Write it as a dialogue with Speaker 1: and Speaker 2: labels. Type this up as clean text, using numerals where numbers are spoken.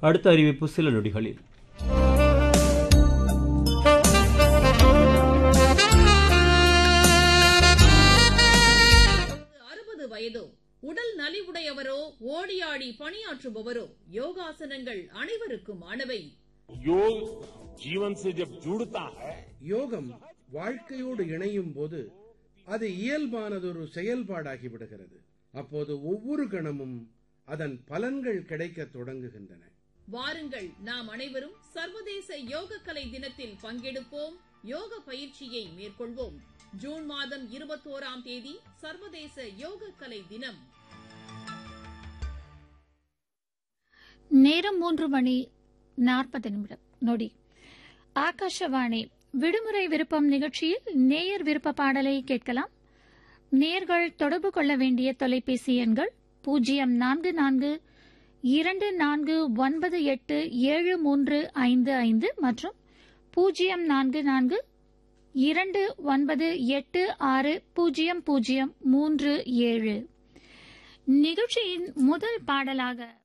Speaker 1: அடுத்த அறிவிப்பு சில நொடிகளில்.
Speaker 2: வயதோ உடல் நலிவுடையவரோ ஓடியாடி பணியாற்றுபவரோ யோகாசனங்கள் அனைவருக்கும் ஆனவை.
Speaker 3: யோகம் வாழ்க்கையோடு இணையும் போது அது இயல்பானதொரு செயல்பாடாகிவிடுகிறது. அப்போது ஒவ்வொரு கணமும் அதன் பலன்கள் கிடைக்க தொடங்குகின்றன.
Speaker 2: வாருங்கள், நாம் அனைவரும் சர்வதேச யோகக்கலை தினத்தில் பங்கெடுப்போம், யோக பயிற்சியை மேற்கொள்வோம். ஜூன் மாதம் 21ஆம் தேதி சர்வதேச யோகக்கலை தினம்.
Speaker 4: நேரம் 3:40 ஆகாஷவாணி விடுமுறை விருப்பம் நிகழ்ச்சியில் நேயர் விருப்ப பாடலை கேட்கலாம். நேயர்கள் தொடர்பு கொள்ள வேண்டிய தொலைபேசி எண்கள் 0442498735 மற்றும் 044298600037. நிகழ்ச்சியின் முதல் பாடலாக